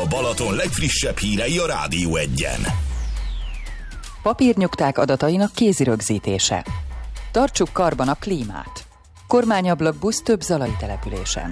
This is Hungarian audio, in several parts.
Balaton legfrissebb hírei a Rádió Egyen. Papírnyugták adatainak kézirögzítése. Tartsuk karban a klímát. Kormányablak busz több zalai településen.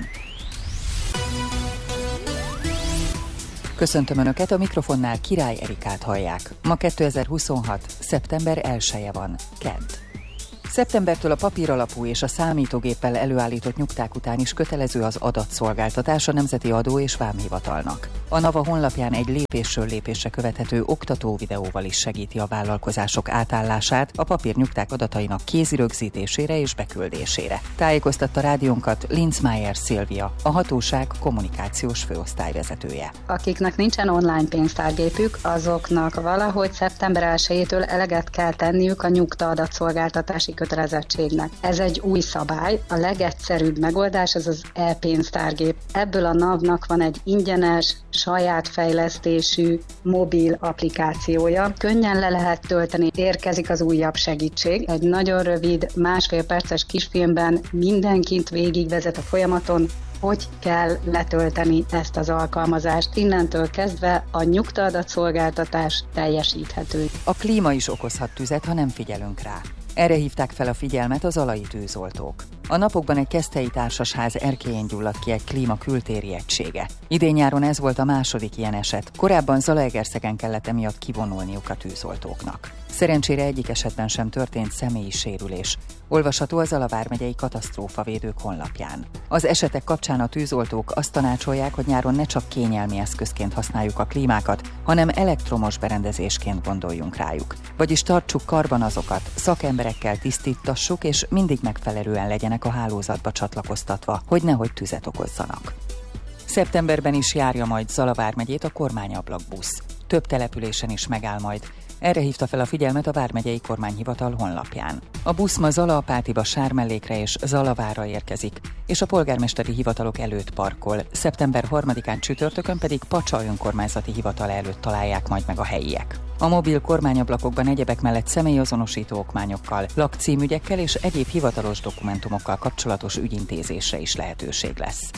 Köszöntöm Önöket, a mikrofonnál Király Erikát hallják. Ma 2026. szeptember 1-e van, kedd. Szeptembertől a papíralapú és a számítógéppel előállított nyugták után is kötelező az adatszolgáltatás a Nemzeti Adó- és Vámhivatalnak. A NAVA honlapján egy lépésről lépésre követhető oktató videóval is segíti a vállalkozások átállását a papírnyugták adatainak kézirögzítésére és beküldésére. Tájékoztatta rádiónkat Linzmeier Szilvia, a hatóság kommunikációs főosztályvezetője. Akiknek nincsen online pénztárgépük, azoknak valahogy szeptember 1-től eleget kell tenniük a nyugta adatszolgáltatási kötelezettségnek. Ez egy új szabály, a legegyszerűbb megoldás az az e-pénztárgép. Ebből a NAV-nak van egy ingyenes, saját fejlesztésű mobil applikációja. Könnyen le lehet tölteni, érkezik az újabb segítség. Egy nagyon rövid, 1,5 perces kisfilmben mindenkit végigvezet a folyamaton, hogy kell letölteni ezt az alkalmazást. Innentől kezdve a nyugta adatszolgáltatás teljesíthető. A klíma is okozhat tüzet, ha nem figyelünk rá. Erre hívták fel a figyelmet a zalai tűzoltók. A napokban egy keszthelyi társasház erkélyén gyulladt ki egy klíma kültéri egysége. Idén-nyáron ez volt a második ilyen eset. Korábban Zalaegerszegen kellett emiatt kivonulniuk a tűzoltóknak. Szerencsére egyik esetben sem történt személyi sérülés. Olvasható a Zala vármegyei katasztrófavédők honlapján. Az esetek kapcsán a tűzoltók azt tanácsolják, hogy nyáron ne csak kényelmi eszközként használjuk a klímákat, hanem elektromos berendezésként gondoljunk rájuk. Vagyis tartsuk karban azokat, szakemberekkel tisztítassuk, és mindig megfelelően legyenek a hálózatba csatlakoztatva, hogy nehogy tüzet okozzanak. Szeptemberben is járja majd Zala vármegyét a kormányablak busz. Több településen is megáll majd. Erre hívta fel a figyelmet a vármegyei kormányhivatal honlapján. A busz ma Zalaapátiba, Sármellékre és Zalavárra érkezik, és a polgármesteri hivatalok előtt parkol. Szeptember 3-án csütörtökön pedig Pacsa önkormányzati hivatal előtt találják majd meg a helyiek. A mobil kormányablakokban egyebek mellett személyazonosító okmányokkal, lakcímügyekkel és egyéb hivatalos dokumentumokkal kapcsolatos ügyintézésre is lehetőség lesz.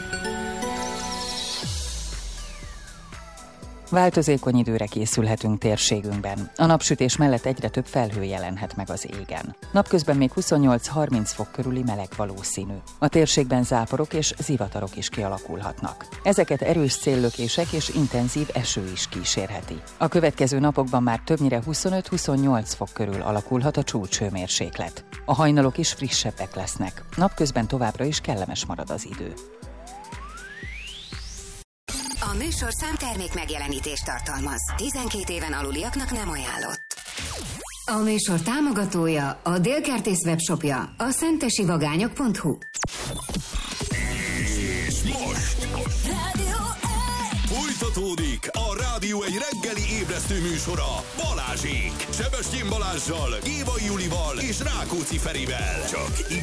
Változékony időre készülhetünk térségünkben. A napsütés mellett egyre több felhő jelenhet meg az égen. Napközben még 28-30 fok körüli meleg valószínű. A térségben záporok és zivatarok is kialakulhatnak. Ezeket erős széllökések és intenzív eső is kísérheti. A következő napokban már többnyire 25-28 fok körül alakulhat a csúcshőmérséklet. A hajnalok is frissebbek lesznek. Napközben továbbra is kellemes marad az idő. A műsorszám termék megjelenítést tartalmaz. 12 éven aluliaknak nem ajánlott. A műsor támogatója, a Délkertész webshopja, a szentesivagányok.hu. És most folytatódik a Rádió egy reggeli ébresztő műsora Balázsék. Sebestyén Balázssal, Gévai Julival és Rákóczi Ferivel. Csak